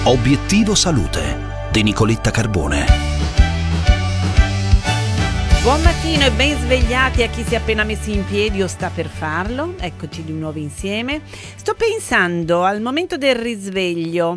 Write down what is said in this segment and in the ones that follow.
Obiettivo Salute di Nicoletta Carbone. Buon mattino e ben svegliati a chi si è appena messo in piedi o sta per farlo. Eccoci di nuovo insieme. Sto pensando al momento del risveglio.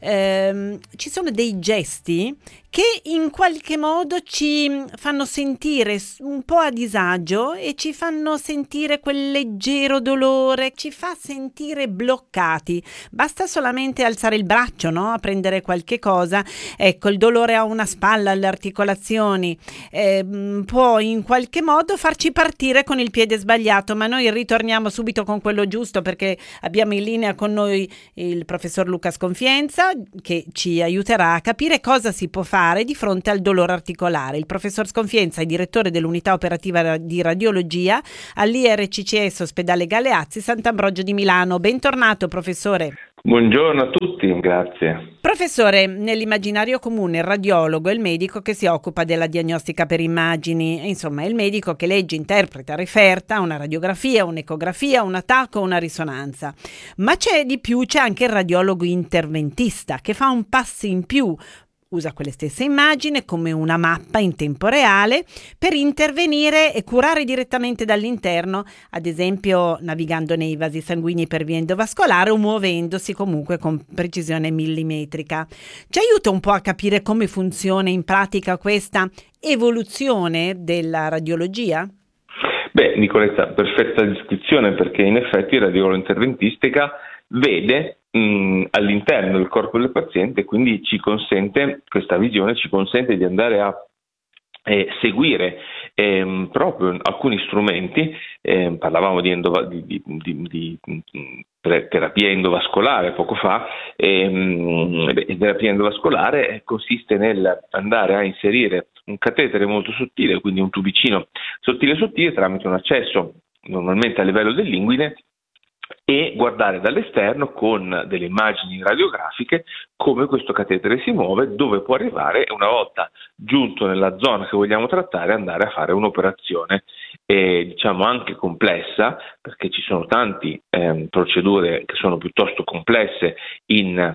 Ci sono dei gesti che in qualche modo ci fanno sentire un po' a disagio e ci fanno sentire quel leggero dolore, ci fa sentire bloccati. Basta solamente alzare il braccio, no? A prendere qualche cosa. Ecco, il dolore a una spalla, alle articolazioni, può in qualche modo farci partire con il piede sbagliato, ma noi ritorniamo subito con quello giusto, perché abbiamo in linea con noi il professor Luca Sconfienza, che ci aiuterà a capire cosa si può fare di fronte al dolore articolare. Il professor Sconfienza è direttore dell'unità operativa di radiologia all'IRCCS Ospedale Galeazzi Sant'Ambrogio di Milano. Bentornato, professore. Buongiorno a tutti, grazie. Professore, nell'immaginario comune il radiologo è il medico che si occupa della diagnostica per immagini, insomma è il medico che legge, interpreta, referta una radiografia, un'ecografia, un attacco, una risonanza. Ma c'è di più, c'è anche il radiologo interventista che fa un passo in più. Usa quelle stesse immagini come una mappa in tempo reale per intervenire e curare direttamente dall'interno, ad esempio navigando nei vasi sanguigni per via endovascolare o muovendosi comunque con precisione millimetrica. Ci aiuta un po' a capire come funziona in pratica questa evoluzione della radiologia? Beh, Nicoletta, perfetta descrizione, perché in effetti la radiologia interventistica vede all'interno del corpo del paziente, quindi questa visione ci consente di andare a seguire proprio alcuni strumenti. Parlavamo di terapia endovascolare poco fa. Terapia endovascolare consiste nel andare a inserire un catetere molto sottile, quindi un tubicino sottile tramite un accesso normalmente a livello dell'inguine, e guardare dall'esterno con delle immagini radiografiche come questo catetere si muove, dove può arrivare, e una volta giunto nella zona che vogliamo trattare andare a fare un'operazione diciamo anche complessa, perché ci sono tante procedure che sono piuttosto complesse in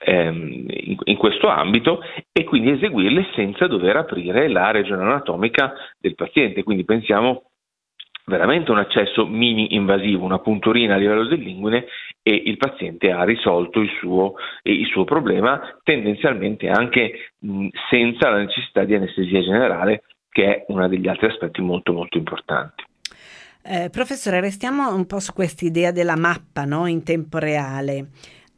questo ambito, e quindi eseguirle senza dover aprire la regione anatomica del paziente. Quindi pensiamo veramente un accesso mini invasivo, una punturina a livello dell'inguine, e il paziente ha risolto il suo problema, tendenzialmente anche senza la necessità di anestesia generale, che è uno degli altri aspetti molto molto importanti. Professore, restiamo un po' su questa idea della mappa, no? In tempo reale.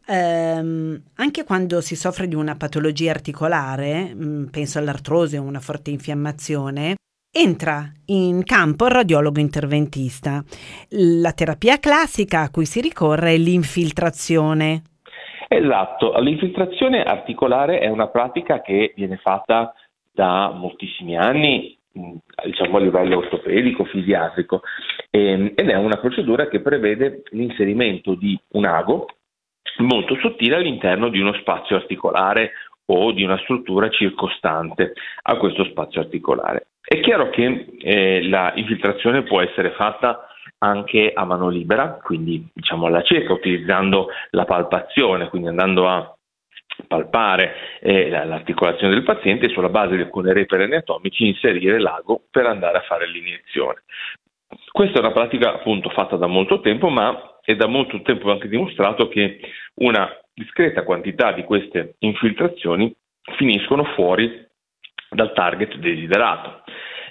Anche quando si soffre di una patologia articolare, penso all'artrosi o una forte infiammazione, entra in campo il radiologo interventista. La terapia classica a cui si ricorre è l'infiltrazione. Esatto, l'infiltrazione articolare è una pratica che viene fatta da moltissimi anni, diciamo a livello ortopedico, fisiatrico, ed è una procedura che prevede l'inserimento di un ago molto sottile all'interno di uno spazio articolare o di una struttura circostante a questo spazio articolare. È chiaro che la infiltrazione può essere fatta anche a mano libera, quindi diciamo alla cieca, utilizzando la palpazione, quindi andando a palpare l'articolazione del paziente e sulla base di alcune repere anatomici inserire l'ago per andare a fare l'iniezione. Questa è una pratica appunto fatta da molto tempo, ma è da molto tempo anche dimostrato che una discreta quantità di queste infiltrazioni finiscono fuori dal target desiderato.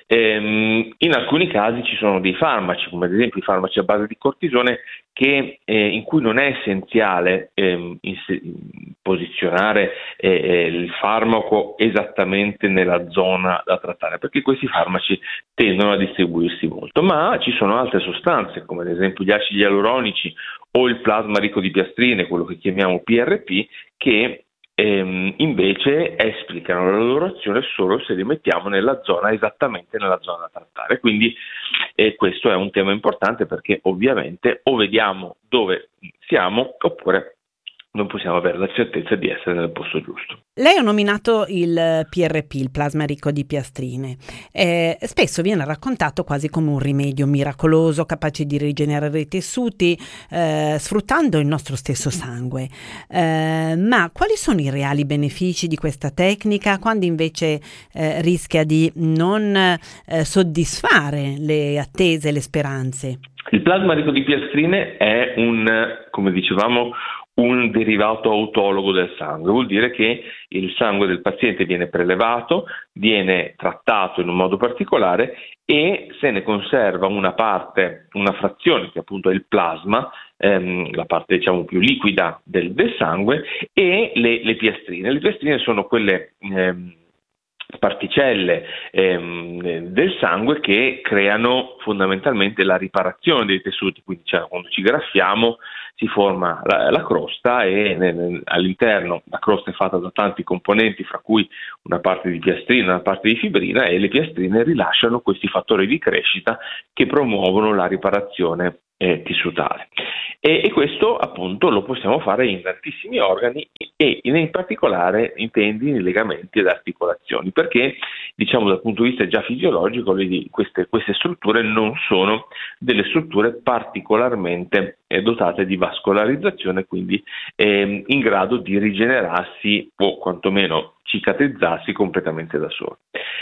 In alcuni casi ci sono dei farmaci, come ad esempio i farmaci a base di cortisone, in cui non è essenziale posizionare il farmaco esattamente nella zona da trattare, perché questi farmaci tendono a distribuirsi molto, ma ci sono altre sostanze, come ad esempio gli acidi ialuronici o il plasma ricco di piastrine, quello che chiamiamo PRP, che invece esplicano la loro azione solo se li mettiamo esattamente nella zona da trattare. Quindi questo è un tema importante, perché ovviamente o vediamo dove siamo oppure non possiamo avere la certezza di essere nel posto giusto. Lei ha nominato il PRP, il plasma ricco di piastrine. Spesso viene raccontato quasi come un rimedio miracoloso capace di rigenerare i tessuti sfruttando il nostro stesso sangue. Ma quali sono i reali benefici di questa tecnica quando invece rischia di non soddisfare le attese e le speranze? Il plasma ricco di piastrine è come dicevamo, un derivato autologo del sangue. Vuol dire che il sangue del paziente viene prelevato, viene trattato in un modo particolare e se ne conserva una frazione che appunto è il plasma, la parte diciamo più liquida del sangue, e le piastrine. Le piastrine sono quelle particelle del sangue che creano fondamentalmente la riparazione dei tessuti, quindi quando ci graffiamo si forma la crosta e all'interno la crosta è fatta da tanti componenti, fra cui una parte di piastrina, una parte di fibrina, e le piastrine rilasciano questi fattori di crescita che promuovono la riparazione tissutale. E questo appunto lo possiamo fare in tantissimi organi e in particolare in tendini, legamenti ed articolazioni, perché diciamo dal punto di vista già fisiologico queste strutture non sono delle strutture particolarmente dotate di vascolarizzazione, quindi in grado di rigenerarsi o quantomeno cicatrizzarsi completamente da sole.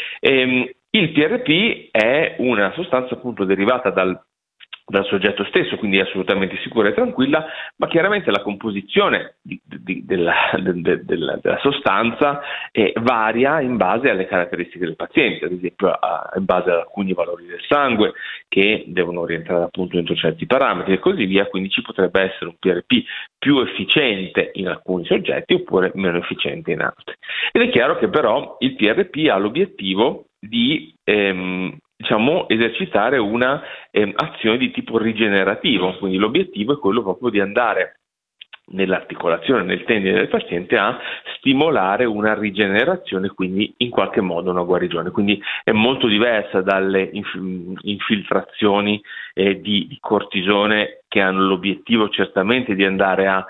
Il PRP è una sostanza appunto derivata dal soggetto stesso, quindi è assolutamente sicura e tranquilla, ma chiaramente la composizione della sostanza varia in base alle caratteristiche del paziente, ad esempio in base ad alcuni valori del sangue che devono rientrare appunto dentro certi parametri e così via, quindi ci potrebbe essere un PRP più efficiente in alcuni soggetti oppure meno efficiente in altri. Ed è chiaro che però il PRP ha l'obiettivo di esercitare una azione di tipo rigenerativo, quindi l'obiettivo è quello proprio di andare nell'articolazione, nel tendine del paziente a stimolare una rigenerazione, quindi in qualche modo una guarigione. Quindi è molto diversa dalle infiltrazioni di cortisone che hanno l'obiettivo certamente di andare a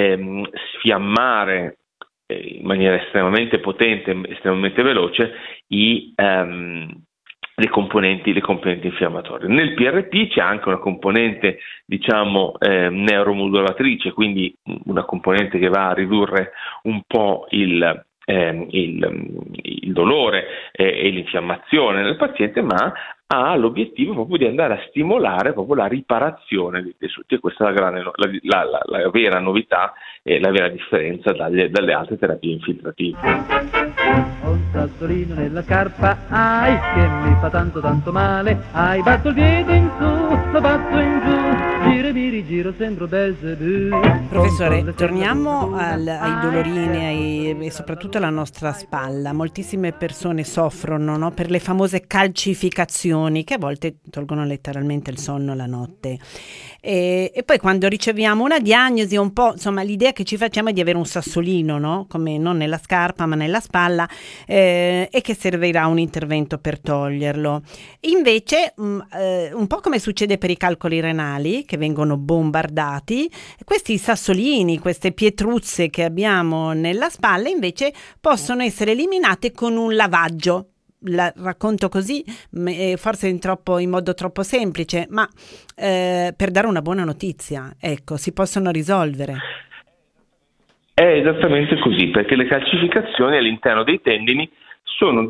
sfiammare in maniera estremamente potente, estremamente veloce le componenti infiammatorie. Nel PRP c'è anche una componente neuromodulatrice, quindi una componente che va a ridurre un po' il dolore e l'infiammazione nel paziente, ma ha l'obiettivo proprio di andare a stimolare proprio la riparazione dei tessuti, e questa è la vera novità e la vera differenza dalle altre terapie infiltrative. Ho un sassolino nella scarpa, ai, che mi fa tanto tanto male, ai, batto il piede in su, lo batto in giù, giro mi rigiro, sembro Belzebù. Professore, torniamo ai dolorini e soprattutto alla nostra spalla. Moltissime persone soffrono, no, per le famose calcificazioni che a volte tolgono letteralmente il sonno la notte. E poi quando riceviamo una diagnosi, un po', insomma, l'idea che ci facciamo è di avere un sassolino, no? Come non nella scarpa ma nella spalla, e che servirà un intervento per toglierlo. Invece, un po' come succede per i calcoli renali che vengono bombardati, questi sassolini, queste pietruzze che abbiamo nella spalla invece possono essere eliminate con un lavaggio. La racconto così, forse in modo troppo semplice, ma per dare una buona notizia, ecco, si possono risolvere. È esattamente così, perché le calcificazioni all'interno dei tendini sono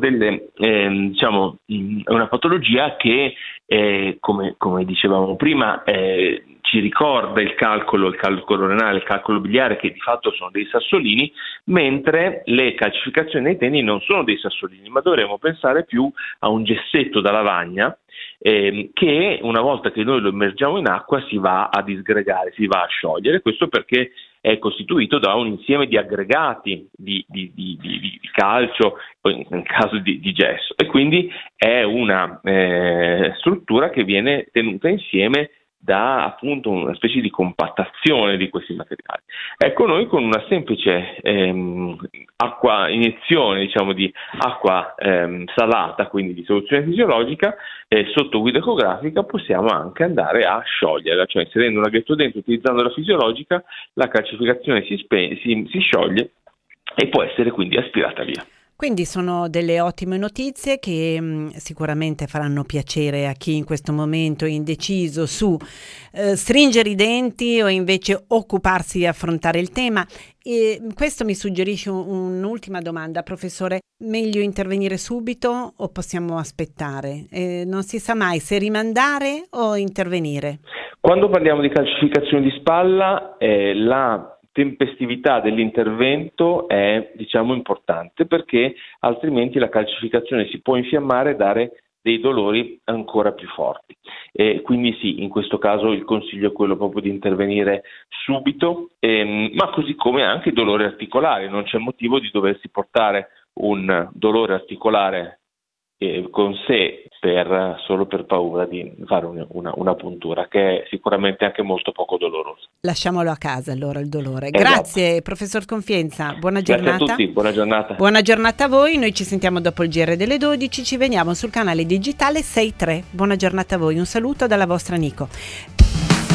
una patologia che, come dicevamo prima, ci ricorda il calcolo renale, il calcolo biliare, che di fatto sono dei sassolini, mentre le calcificazioni nei tendini non sono dei sassolini, ma dovremmo pensare più a un gessetto da lavagna che una volta che noi lo immergiamo in acqua si va a disgregare, si va a sciogliere. Questo perché è costituito da un insieme di aggregati di calcio, in caso di gesso, e quindi è una struttura che viene tenuta insieme da appunto una specie di compattazione di questi materiali. Ecco, noi con una semplice iniezione, diciamo, di acqua salata, quindi di soluzione fisiologica, sotto guida ecografica possiamo anche andare a scioglierla, cioè inserendo un laghetto dentro, utilizzando la fisiologica, la calcificazione si scioglie e può essere quindi aspirata via. Quindi sono delle ottime notizie che sicuramente faranno piacere a chi in questo momento è indeciso su stringere i denti o invece occuparsi di affrontare il tema. E questo mi suggerisce un'ultima domanda, professore: meglio intervenire subito o possiamo aspettare? Non si sa mai se rimandare o intervenire. Quando parliamo di calcificazione di spalla, la tempestività dell'intervento è, diciamo, importante, perché altrimenti la calcificazione si può infiammare e dare dei dolori ancora più forti. Quindi sì, in questo caso il consiglio è quello proprio di intervenire subito, ma così come anche i dolori articolari. Non c'è motivo di doversi portare un dolore articolare con sé solo per paura di fare una puntura, che è sicuramente anche molto poco dolorosa. Lasciamolo a casa allora il dolore. Esatto. Grazie professor Confienza, buona giornata. Grazie a tutti, buona giornata. Buona giornata a voi, noi ci sentiamo dopo il GR delle 12, ci vediamo sul canale digitale 63. Buona giornata a voi, un saluto dalla vostra Nico.